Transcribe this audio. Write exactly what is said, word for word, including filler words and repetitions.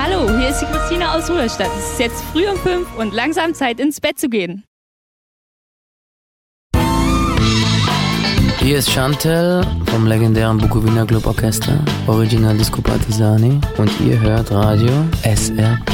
Hallo, hier ist die Christina aus Ruderstadt. Es ist jetzt früh um fünf und langsam Zeit ins Bett zu gehen. Hier ist Chantel vom legendären Bukowina Club Orchester, Original Disco Partisani, und ihr hört Radio S R P.